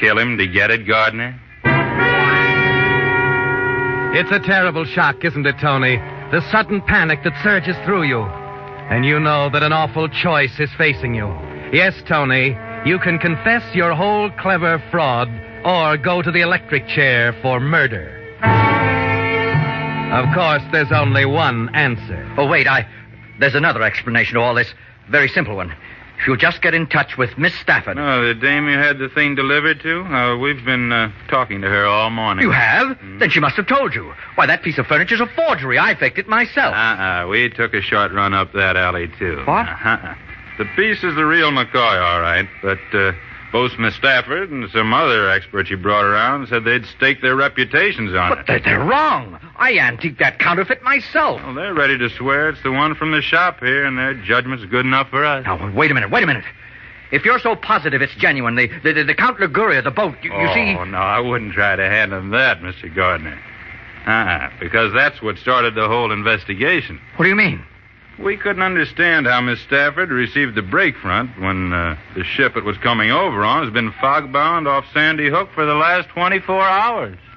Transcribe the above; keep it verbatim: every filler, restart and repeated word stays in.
kill him to get it, Gardner? It's a terrible shock, isn't it, Tony? The sudden panic that surges through you. And you know that an awful choice is facing you. Yes, Tony, you can confess your whole clever fraud or go to the electric chair for murder. Of course, there's only one answer. Oh, wait, I... There's another explanation to all this. Very simple one. If you'll just get in touch with Miss Stafford. Oh, the dame you had the thing delivered to? Uh, we've been uh, talking to her all morning. You have? Mm. Then she must have told you. Why, that piece of furniture's a forgery. I faked it myself. Uh-uh. We took a short run up that alley, too. What? Uh-huh. The piece is the real McCoy, all right. But uh, both Miss Stafford and some other experts you brought around said they'd stake their reputations on but it. But they're wrong. I antiqued that counterfeit myself. Well, they're ready to swear it's the one from the shop here, and their judgment's good enough for us. Now, wait a minute, wait a minute. If you're so positive it's genuine, the, the, the Count Liguria, the boat, you, oh, you see... Oh, no, I wouldn't try to hand him that, Mister Gardner. Uh-uh, because that's what started the whole investigation. What do you mean? We couldn't understand how Miss Stafford received the break front when uh, the ship it was coming over on has been fog-bound off Sandy Hook for the last twenty-four hours.